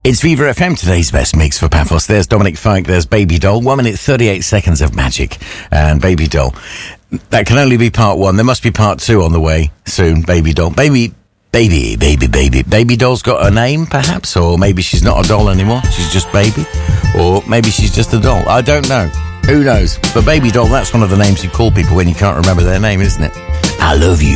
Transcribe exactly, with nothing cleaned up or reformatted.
It's Viva F M, today's best mix for Paphos. There's Dominic Fike, there's Baby Doll. One minute, thirty-eight seconds of magic. And Baby Doll. That can only be part one. There must be part two on the way soon, Baby Doll. Baby, baby, baby, baby. Baby Doll's got a name, perhaps? Or maybe she's not a doll anymore. She's just Baby. Or maybe she's just a doll. I don't know. Who knows? But Baby Doll, that's one of the names you call people when you can't remember their name, isn't it? I love you.